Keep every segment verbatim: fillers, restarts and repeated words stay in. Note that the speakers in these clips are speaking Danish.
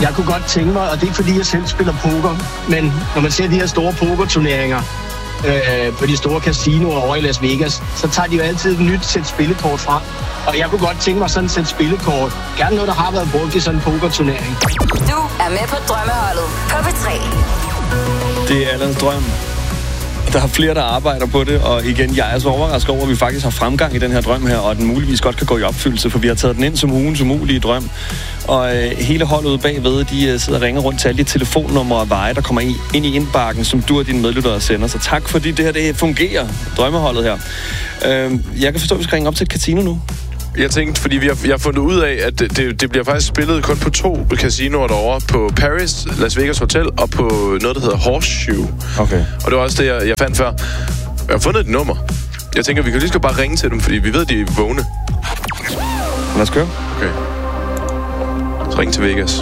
Jeg kunne godt tænke mig, og det er ikke fordi, jeg selv spiller poker, men når man ser de her store pokerturneringer øh, på de store casinoer over i Las Vegas, så tager de jo altid et nyt sæt spillekort frem. Og jeg kunne godt tænke mig sådan et sæt spillekort. Gerne noget, der har været brugt i sådan en pokerturnering. Du er med på Drømmeholdet på P tre. Det er Allans drøm. Der er flere, der arbejder på det, og igen, jeg er så overrasket over, at vi faktisk har fremgang i den her drøm her, og at den muligvis godt kan gå i opfyldelse, for vi har taget den ind som ugens umulige drøm. Og øh, hele holdet ude bagved, de øh, sidder og ringer rundt til alle de telefonnumre og veje, der kommer i, ind i indbakken, som du og dine medlyttere sender. Så tak, fordi det her det fungerer, drømmeholdet her. Øh, jeg kan forstå, at vi skal ringe op til et casino nu. Jeg tænkte, fordi vi har, jeg har fundet ud af, at det, det bliver faktisk spillet kun på to casinoer derovre. På Paris, Las Vegas Hotel, og på noget, der hedder Horseshoe. Okay. Og det var også det, jeg, jeg fandt før. Jeg har fundet et nummer. Jeg tænker, vi kan lige så bare ringe til dem, fordi vi ved, de er vågne. Lad os køre. Okay. Så ring til Vegas.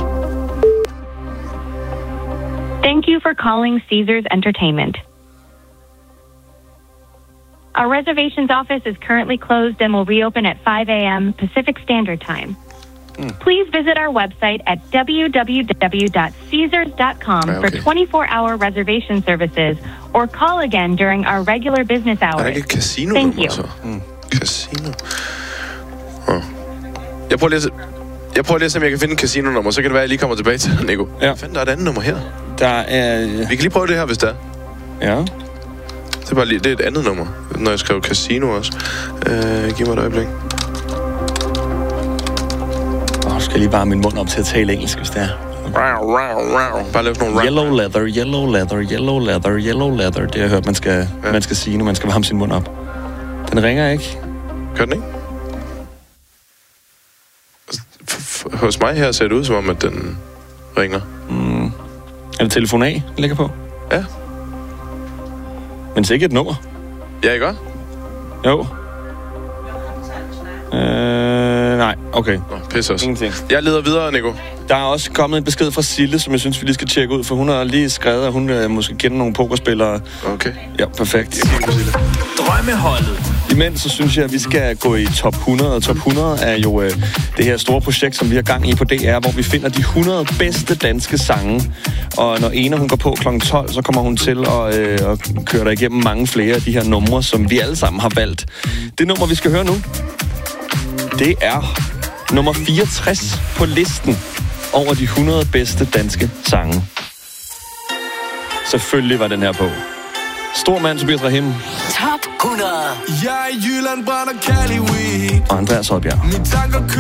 Thank you for calling Caesars Entertainment. Our reservations office is currently closed and will reopen at five a.m. Pacific Standard Time. Mm. Please visit our website at w w w dot caesars dot com okay. for twenty-four hour reservation services or call again during our regular business hours. Er der ikke et casino? Thank you. Så? Mm. Casino. Oh. Jeg prøver lige at Jeg prøver lige at se, om jeg kan finde et casino-nummer, så kan det være, at jeg lige kommer tilbage til det, Nico. Ja. Fanden, der er et andet nummer her. Der er... Vi kan lige prøve det her, hvis der er. Ja. Det er bare lige, det er et andet nummer, når jeg skriver casino også. Øh, giv mig et øjeblik. Åh, oh, skal jeg lige bare min mund op til at tale engelsk, hvis det er. Row, row, row. Bare lave sådan nogle yellow leather, yellow leather, yellow leather, yellow leather. Det har jeg hørt, man skal, ja. man skal sige, når man skal varme sin mund op. Den ringer ikke. Gør den ikke? Hos mig her ser det ud som om, at den ringer. Mm. Er det telefon A, den ligger på? Ja. Men sikkert et nummer. Ja, ikke? Jo. Øh, nej, okay. Nå, pis også. Ingenting. Jeg leder videre, Nico. Der er også kommet en besked fra Sille, som jeg synes, vi lige skal tjekke ud, for hun har lige skrevet, at hun øh, måske kender nogle pokerspillere. Okay. Ja, perfekt. Drømmeholdet. Imens så synes jeg, at vi skal gå i top hundrede. Og top hundrede er jo øh, det her store projekt, som vi har gang i på D R, hvor vi finder de hundrede bedste danske sange. Og når Ena hun går på klokken tolv, så kommer hun til at, øh, at køre der igennem mange flere af de her numre, som vi alle sammen har valgt. Det nummer, vi skal høre nu, det er nummer fireogtres på listen over de hundrede bedste danske sange. Selvfølgelig var den her på. Stor mand, Tobias Rahim. Top hundrede. Jeg i Jylland brænder Cali weed. Og Andreas Holbjerg. Mine tanker